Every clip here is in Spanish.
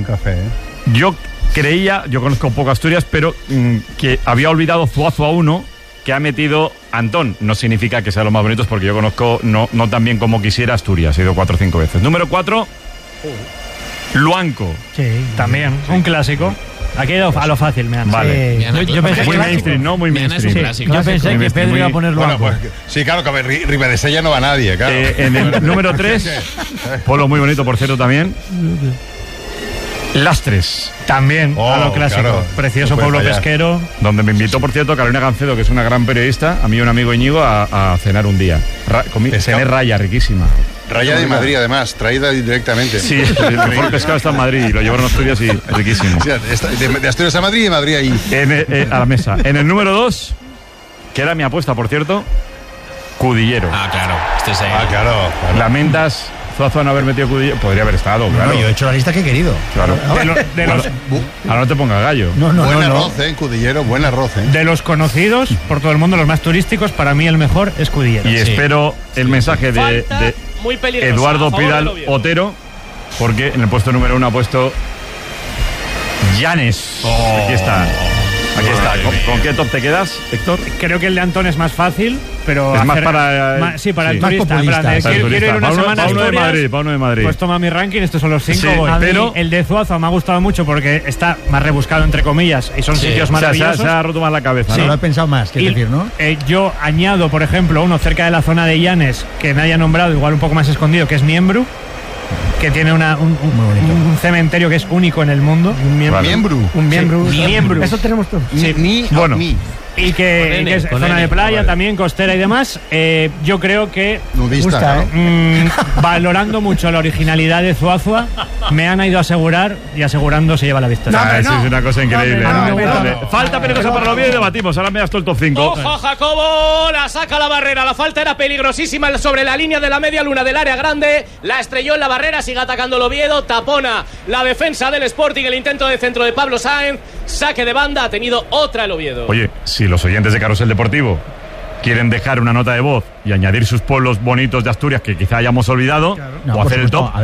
café, ¿eh? Yo conozco poco Asturias, pero que había olvidado Zuazua 1, que ha metido Antón. No significa que sea los más bonitos, porque yo conozco no tan bien como quisiera Asturias. He ido 4 o 5 veces. Número 4, Luanco. Sí, también, un clásico. Aquí a lo fácil, me han. Vale. Yo pensé muy que mainstream, ¿no? Muy mainstream. Sí, yo pensé que Pedro iba a poner Luanco. Bueno, pues, sí, claro, que a ver, Ribadesella no va nadie, claro. En el número 3, polo muy bonito, por cierto, también. Lastres. También, a lo clásico. Claro, precioso no pueblo fallar. pesquero. Donde me invitó, por cierto, Carolina Gancedo, que es una gran periodista, a mí y un amigo Íñigo, a cenar un día. Cené raya, riquísima. Raya de Madrid, además, traída directamente. Sí, el mejor pescado está en Madrid y lo llevaron a Asturias y riquísimo. O sea, de Asturias a Madrid y de Madrid ahí. A la mesa. En el número 2, que era mi apuesta, por cierto, Cudillero. Claro. Claro. Lamentas Zuazua no haber metido Cudillero. Podría haber estado, claro. No, yo he hecho la lista que he querido. Claro. Ahora no te ponga gallo. Buen arroz, en Cudillero, buen arroz, De los conocidos por todo el mundo, los más turísticos, para mí el mejor es Cudillero. Y espero el mensaje de muy peligrosa, Eduardo Pidal Otero, porque en el puesto número 1 ha puesto Llanes. Aquí está. ¿Con qué top te quedas, Héctor? Creo que el de Antón es más fácil, pero es más para... sí, para el más turista. populista. Quiero ir una semana a Asturias. Para uno de Madrid. Pues toma mi ranking, estos son los 5. Sí, pero el de Zuazua me ha gustado mucho porque está más rebuscado, entre comillas, y son sitios maravillosos. Se ha roto más la cabeza, Sí, ¿no? lo he pensado más, quiero decir, ¿no? Yo añado, por ejemplo, uno cerca de la zona de Llanes, que me haya nombrado, igual un poco más escondido, que es Miembro, que tiene un cementerio que es único en el mundo. Un miembro. Eso tenemos todos. Y que es zona de playa también, costera y demás. Yo creo que nudista, valorando mucho la originalidad de Zuazua, me han ido a asegurar, y asegurando se lleva la victoria. Es una cosa increíble. Falta peligrosa para el Oviedo y debatimos. Ahora me das todo el top 5. ¡Ojo, Jacobo! La saca la barrera. La falta era peligrosísima sobre la línea de la media luna del área grande. La estrelló en la barrera. Sigue atacando el Oviedo. Tapona la defensa del Sporting. El intento de centro de Pablo Sáenz. Saque de banda. Ha tenido otra el Oviedo. Oye, si los oyentes de Carrusel Deportivo quieren dejar una nota de voz y añadir sus pueblos bonitos de Asturias que quizá hayamos olvidado, o hacer el top,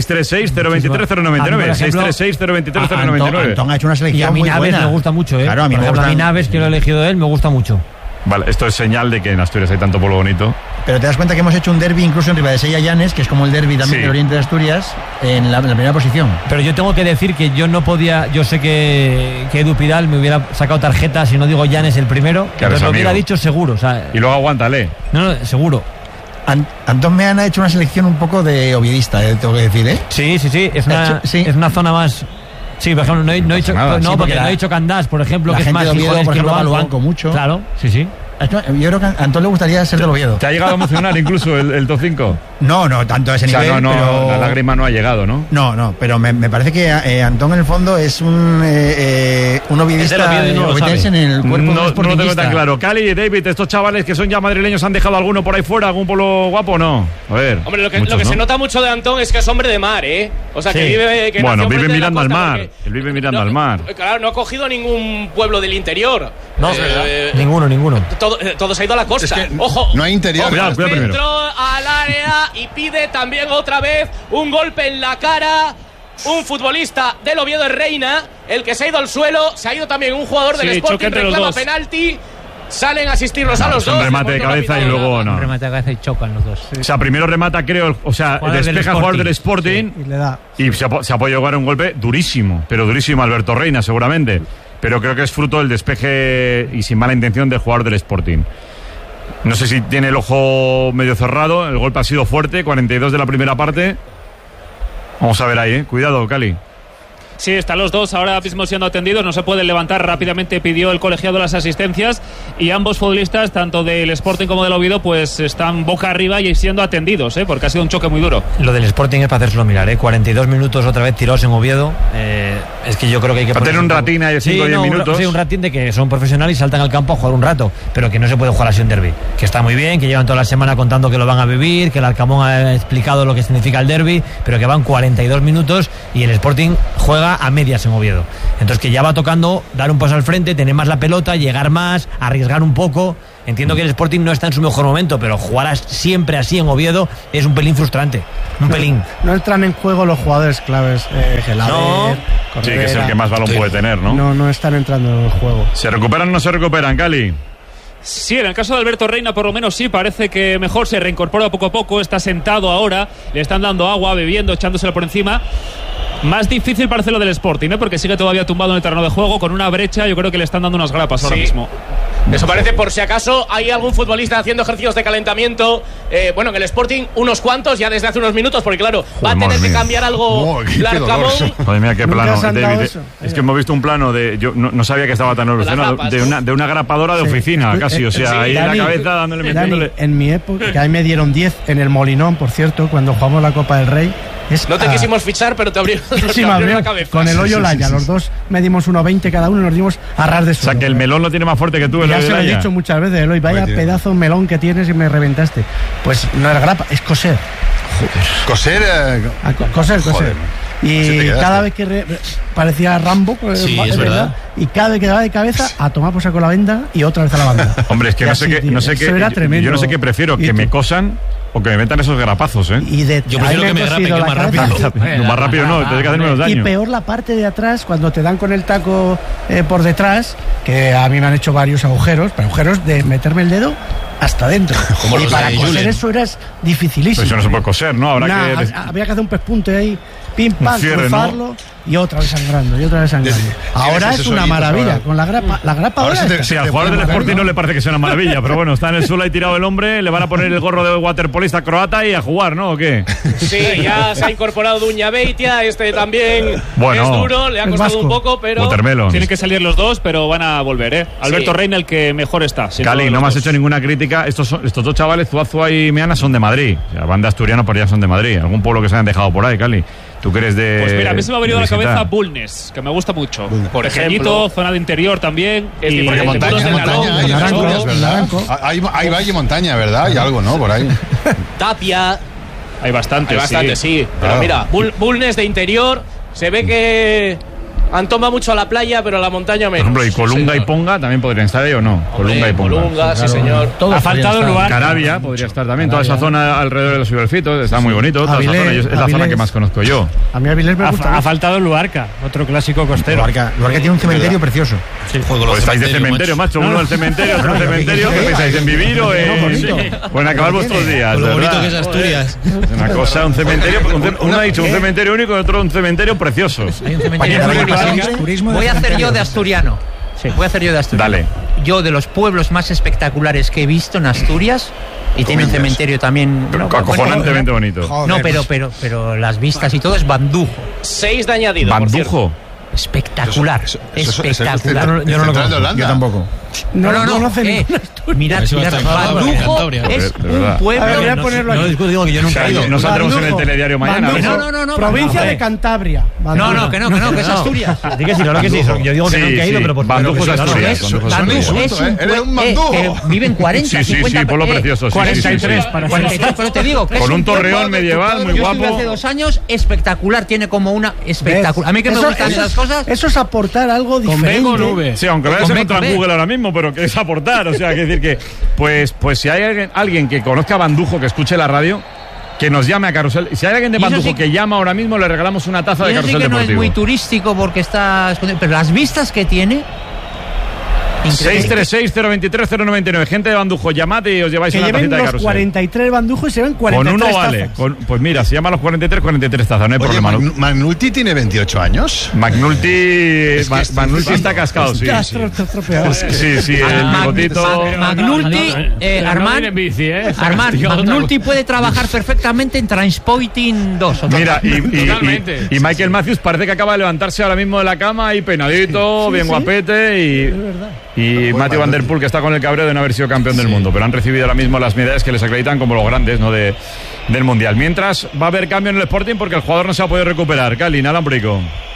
636-023-099, 636-023-099. Antón ha hecho una selección y a mí muy Naves buena. me gusta mucho, Claro, a mí por ejemplo, a mí Naves, que lo he elegido él, me gusta mucho. Vale, esto es señal de que en Asturias hay tanto pueblo bonito. Pero te das cuenta que hemos hecho un derbi incluso en Ribadesella Llanes, que es como el derbi también del oriente de Asturias, en la primera posición. Pero yo tengo que decir que yo no podía, yo sé que Edu Pidal me hubiera sacado tarjeta si no digo Llanes el primero, Claro, pero lo hubiera amigo. dicho seguro, o sea, Y luego aguántale. no, seguro. Antón Meana ha hecho una selección un poco de oviedista, tengo que decir, ¿eh? Sí, es una zona más. Sí, por ejemplo, no he dicho, nada, no, sí, porque porque no he dicho Candás, por ejemplo, la que es gente más de Oviedo, Gijones por que ejemplo, va a Luanco. Luanco mucho. Claro, sí. Yo creo que a Antón le gustaría ser del Oviedo. ¿Te ha llegado a emocionar incluso el top 5? No, tanto a ese O sea, nivel. Pero... la lágrima no ha llegado, ¿no? No, pero me parece que Antón en el fondo es un oviedista en el cuerpo No lo tengo sportingista. tan claro. Cali y David, estos chavales que son ya madrileños, ¿han dejado alguno por ahí fuera? ¿Algún pueblo guapo o no? A ver. Hombre, lo que muchos, ¿no? se nota mucho de Antón es que es hombre de mar, ¿eh? O sea, que vive... Que bueno, nació vive frente de la mirando al costa, mar. porque- Él vive mirando al mar. Claro, no ha cogido ningún pueblo del interior. No, ninguno. Todo se ha ido a la costa. Es que Ojo. no hay interior. Cuidado primero. Entró al área y pide también otra vez un golpe en la cara. Un futbolista del Oviedo de Reina, el que se ha ido al suelo. Se ha ido también un jugador del Sporting, reclama penalti. Salen a asistirlos a los un dos. remate de cabeza y luego no. Remate de cabeza y chocan los dos. O sea, primero remata, creo, despeja el jugador del Sporting Y le da. y se ha podido jugar un golpe durísimo, pero durísimo Alberto Reina seguramente. Pero creo que es fruto del despeje y sin mala intención del jugador del Sporting. No sé si tiene el ojo medio cerrado, el golpe ha sido fuerte, 42 de la primera parte. Vamos a ver ahí, cuidado, Cali. Sí, están los dos ahora mismo siendo atendidos, no se pueden levantar, rápidamente pidió el colegiado las asistencias y ambos futbolistas, tanto del Sporting como del Oviedo, pues están boca arriba y siendo atendidos, porque ha sido un choque muy duro. Lo del Sporting es para hacérselo mirar, 42 minutos otra vez tirados en Oviedo, es que yo creo que hay que para tener un ratín ahí de 5 o 10 minutos. Sí, un ratín de que son profesionales y saltan al campo a jugar un rato, pero que no se puede jugar así un derbi, que está muy bien, que llevan toda la semana contando que lo van a vivir, que el Alcamón ha explicado lo que significa el derbi, pero que van 42 minutos y el Sporting juega a medias en Oviedo. Entonces que ya va tocando dar un paso al frente, tener más la pelota, llegar más, arriesgar un poco. Entiendo que el Sporting no está en su mejor momento, pero jugar siempre así en Oviedo es un pelín frustrante. Un pelín. No entran en juego los jugadores claves. Gelaber, Corredera. Sí, que es el que más balón puede tener, ¿no? No están entrando en el juego. ¿Se recuperan o no se recuperan, Cali? Sí, en el caso de Alberto Reina por lo menos sí, parece que mejor se reincorpora poco a poco, está sentado ahora, le están dando agua, bebiendo, echándosela por encima. Más difícil parece lo del Sporting, ¿eh? Porque sigue todavía tumbado en el terreno de juego con una brecha, yo creo que le están dando unas grapas ahora mismo. Eso parece, por si acaso hay algún futbolista haciendo ejercicios de calentamiento. Bueno, en el Sporting unos cuantos ya desde hace unos minutos, porque claro, va a tener que cambiar algo Larcamón. Madre mía, qué plano, David. Es que hemos visto un plano de... Yo no sabía que estaba tan evolucionado. De una grapadora de oficina, casi. O sea, ahí Dani, en la cabeza metiéndole... En mi época, que ahí me dieron 10 en el Molinón, por cierto, cuando jugamos la Copa del Rey. No te quisimos fichar, pero te abrieron la cabeza. Con el hoyo Laya, los dos medimos 1,20 cada uno y nos dimos a ras de suelo. O sea, que el melón lo tiene más fuerte que tú. Ya se lo he dicho muchas veces, Eloy, vaya pedazo de melón que tienes y me reventaste. Pues no era grapa, es coser. Coser. Coser. Y cada vez que parecía Rambo, sí, es verdad. Y cada vez que daba de cabeza, a tomar por saco la venda y otra vez a la banda. Hombre, es que no sé qué. Yo no sé qué prefiero, que me cosan o que me metan esos garapazos, ¿eh? Yo prefiero que me grapen, que más rápido. Más rápido no, tienes que hacer menos daño. Y peor la parte de atrás, cuando te dan con el taco por detrás, que a mí me han hecho varios agujeros, pero agujeros de meterme el dedo hasta adentro. Y para coser eso era dificilísimo. Pues eso no se puede coser, ¿no? Había que hacer un pespunte ahí, pim, pam, cruzarlo, ¿no? y otra vez sangrando. Ahora es una maravilla, ahora, con la grapa ahora. Sí, al jugador del Sporting no le parece que sea una maravilla, pero bueno, está en el suelo ahí tirado el hombre, le van a poner el gorro de waterpolista croata y a jugar, ¿no? ¿O qué? Sí, ya se ha incorporado Duña Beitia, también es duro, le ha costado un poco, pero... Watermelon. Tienen que salir los dos, pero van a volver, ¿eh? Alberto Reina, el que mejor está. Cali, no me has hecho ninguna crítica. Estos dos chavales, Zuazua y Meana, son de Madrid. O sea, van de asturiano, pero ya son de Madrid. Algún pueblo que se hayan dejado por ahí, Cali. ¿Tú crees de...? Pues mira, a mí se me ha venido a la cabeza Bulnes, que me gusta mucho. Por ejemplo, zona de interior también. Porque montaña, hay valle y montaña, ¿verdad? Hay algo, ¿no? Por ahí. Tapia. Hay bastante, sí. Pero mira, Bulnes de interior, se ve que... Antón va mucho a la playa, pero a la montaña menos. Por ejemplo, y Colunga y Ponga también podrían estar ahí, ¿o no? Colunga y Ponga. Colunga, sí, señor. Ha faltado lugar. Carabia podría estar también. Toda esa zona alrededor de los Iberfitos está muy bonito. Toda esa zona es la zona que más conozco yo. A mí Avilés me gusta. Ha faltado Luarca, otro clásico costero. Luarca tiene un cementerio precioso. Sí. Pues estáis de cementerio, macho. Uno del cementerio, otro del cementerio. ¿Qué pensáis? ¿En vivir o en...? Bueno, acabar vuestros días. Lo bonito que es Asturias. Una cosa, un cementerio. Uno ha dicho un cementerio único y otro un cementerio precioso. Hay un cementerio único. Voy a hacer yo de asturiano. Dale. Yo, de los pueblos más espectaculares que he visto en Asturias, y tiene un cementerio también... Pero acojonantemente bonito. No, pero las vistas y todo es Bandujo. 6 de añadido. ¿Bandujo? Espectacular. Espectacular. Yo no lo conozco. Yo tampoco. No. Mirad, Bandujo es un pueblo. No discuto que yo nunca he ido. No saldremos en el telediario mañana. No. Provincia de Cantabria. No, que es Asturias. Diga sí, claro que sí. Yo digo que nunca he ido, pero por Bandujo es Asturias. Eres un Bandujo. Viven 40, 50... Sí, pueblo precioso. 43 para 43, pero te digo que con un torreón medieval muy guapo. Yo estuve hace 2 años, espectacular, tiene como una espectacular. A mí que me gustan esas cosas. Eso es aportar algo diferente. Con B con V. Sí, aunque lo hayas encontrado en Google ahora mismo, pero que es aportar. O sea, que decir que, pues si hay alguien que conozca a Bandujo, que escuche la radio, que nos llame a Carrusel. Si hay alguien de Bandujo que llama ahora mismo, le regalamos una taza de Carrusel Deportivo. No es muy turístico porque está escondido, pero las vistas que tiene... 636-023-099. Gente de Bandujo, llamad y os lleváis una tacita de Carrusel. Los 43 Bandujos y se ven 43 tazas. Con uno vale. Pues mira, se llama los 43 tazas, no hay problema. ¿Magnulti tiene 28 años? Magnulti está cascado, sí. Sí, el bigotito. Magnulti, Armand, Magnulti puede trabajar perfectamente en Transpoiting 2. Mira, y Michael Matthews parece que acaba de levantarse ahora mismo de la cama y peinadito, bien guapete y Matthew Van Der Poel, que está con el cabreo de no haber sido campeón del mundo, pero han recibido ahora mismo las medallas que les acreditan como los grandes, ¿no? del Mundial. Mientras va a haber cambio en el Sporting porque el jugador no se ha podido recuperar. Cali, Alambrico.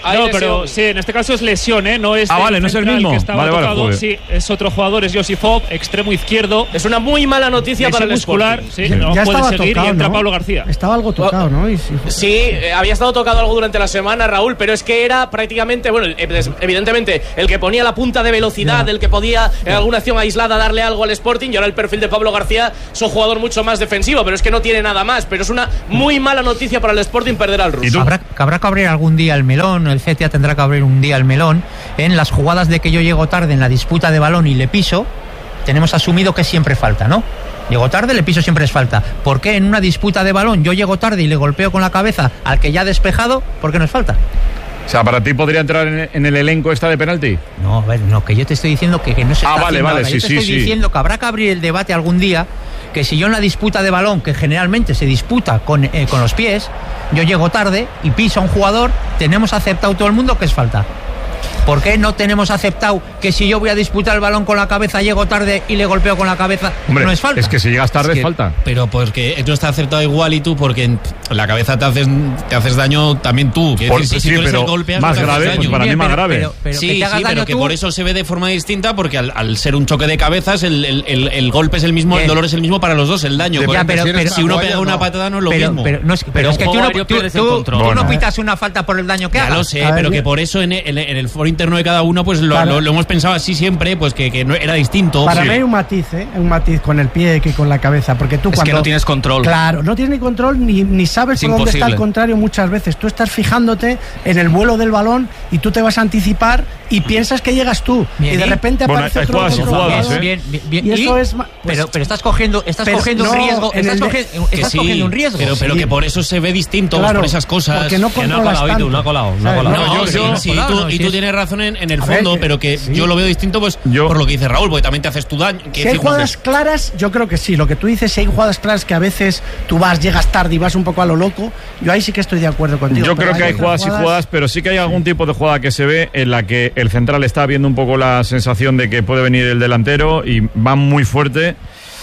No, pero sí, en este caso es lesión, ¿eh? No es vale, no es el mismo. Que estaba tocado. Sí, es otro jugador, es Josifov, extremo izquierdo. Es una muy mala noticia para el muscular. Sí, no ya puede seguir tocado, y entra ¿no? Pablo García. Estaba algo tocado, ¿no? Sí, había estado tocado algo durante la semana, Raúl, pero es que era prácticamente, bueno, evidentemente, el que ponía la punta de velocidad, el que podía en alguna acción aislada darle algo al Sporting, y ahora el perfil de Pablo García es un jugador mucho más defensivo, pero es que no tiene nada más. Pero es una muy mala noticia para el Sporting perder al ruso. Habrá que abrir algún día el melón, el CTA tendrá que abrir un día el melón. En las jugadas de que yo llego tarde en la disputa de balón y le piso, tenemos asumido que siempre falta, ¿no? Llego tarde, le piso, siempre es falta. ¿Por qué en una disputa de balón yo llego tarde y le golpeo con la cabeza al que ya ha despejado? ¿Por qué no es falta? O sea, ¿para ti podría entrar en el elenco esta de penalti? No, a ver, no, que yo te estoy diciendo que no se está haciendo ahora. Sí, yo te estoy diciendo que habrá que abrir el debate algún día, que si yo en la disputa de balón, que generalmente se disputa con los pies, yo llego tarde y piso a un jugador, tenemos aceptado todo el mundo que es falta. ¿Por qué no tenemos aceptado que si yo voy a disputar el balón con la cabeza, llego tarde y le golpeo con la cabeza, hombre, no es falta? Es que si llegas tarde es falta. Pero porque no está aceptado igual y tú, porque en la cabeza te haces daño también tú. Si tú eres el golpeas, más grave, pues para mí más grave. Pero que por eso se ve de forma distinta, porque al ser un choque de cabezas, el golpe es el mismo, el dolor es el mismo para los dos, el daño. Pero si uno pega una patada no es lo mismo. Pero es que tú no pitas una falta por el daño que hagas. Ya lo sé, pero que por eso en el foro interno de cada uno, pues lo hemos pensado así siempre, pues que no era distinto. Para mí hay un matiz con el pie que con la cabeza, porque tú cuando... Es que no tienes control. Claro, no tienes ni control ni sabes por dónde está el contrario muchas veces. Tú estás fijándote en el vuelo del balón y tú te vas a anticipar y piensas que llegas tú. Bien, y de repente aparece otro jugador. Bien. Y eso es... Pero estás cogiendo un riesgo. Estás cogiendo un riesgo. Pero que por eso se ve distinto, claro, por esas cosas. Porque no controlas tanto. No ha colado. Y tú tienes razón en el fondo, pero que yo lo veo distinto, pues por lo que dice Raúl, porque también te haces tu daño. Si hay jugadas claras, yo creo que sí. Lo que tú dices, si hay jugadas claras que a veces tú llegas tarde y vas un poco a lo loco, yo ahí sí que estoy de acuerdo contigo. Yo creo que hay jugadas y jugadas, pero sí que hay algún tipo de jugada que se ve en la que el central está viendo un poco la sensación de que puede venir el delantero y va muy fuerte.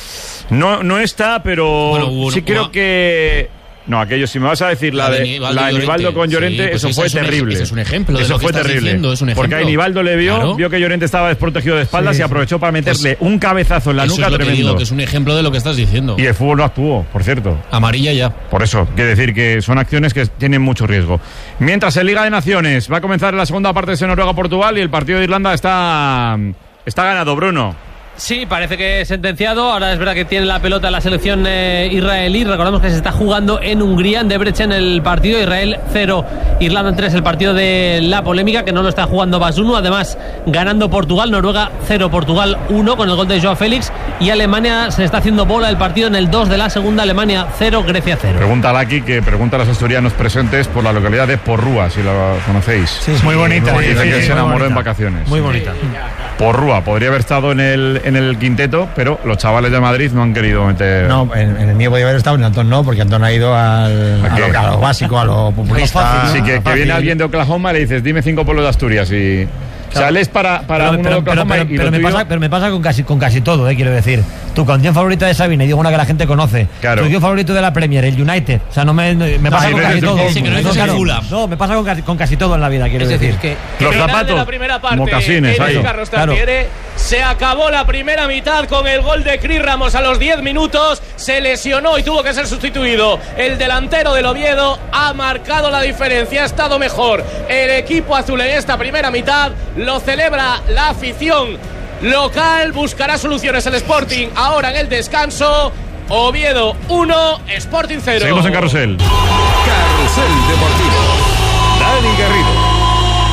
No está, pero sí creo que... No, aquello, si me vas a decir la de Nivaldo con Llorente, sí, pues eso fue terrible. Eso es un ejemplo de lo que estás diciendo, es un ejemplo. Porque ahí Nivaldo le vio que Llorente estaba desprotegido de espaldas y aprovechó para meterle un cabezazo en la nuca tremendo. Digo, que es un ejemplo de lo que estás diciendo. Y el fútbol no actuó, por cierto. Amarilla ya. Por eso, quiere decir que son acciones que tienen mucho riesgo. Mientras en Liga de Naciones va a comenzar la segunda parte de Noruega-Portugal y el partido de Irlanda está ganado, Bruno. Sí, parece que es sentenciado. Ahora es verdad que tiene la pelota la selección israelí. Recordamos que se está jugando en Hungría, en Debrecen, el partido. Israel 0, Irlanda 3, el partido de la polémica, que no lo está jugando Basunu. Además, ganando Portugal, Noruega 0, Portugal 1, con el gol de Joao Félix. Y Alemania se está haciendo bola el partido en el 2 de la segunda. Alemania 0, Grecia 0. Pregunta a Laki, que pregunta a los asturianos presentes por la localidad de Porrúa, si la conocéis. Sí, es muy bonita. Dice que se enamoró en vacaciones. Muy bonita. Porrúa podría haber estado en el quinteto, pero los chavales de Madrid no han querido meter. No, en el mío podía haber estado, en Antón no, porque Antón ha ido a lo básico, a lo populista. Sí, que viene alguien de Oklahoma y le dices, dime 5 pueblos de Asturias y... Claro. Sales para uno de Oklahoma pero me pasa con casi todo, quiero decir. Tu canción favorita de Sabina, y digo una que la gente conoce. Claro. Tu canción favorito de la Premier, el United. O sea, me pasa con casi todo. No, me pasa con casi todo en la vida, quiero decir. Que los zapatos, la primera parte, mocasines, ahí. Claro. Se acabó la primera mitad con el gol de Cris Ramos a los 10 minutos. Se lesionó y tuvo que ser sustituido. El delantero del Oviedo ha marcado la diferencia. Ha estado mejor el equipo azul en esta primera mitad. Lo celebra la afición local. Buscará soluciones el Sporting ahora en el descanso. Oviedo 1, Sporting 0. Seguimos en Carrusel. Carrusel Deportivo. Dani Garrido.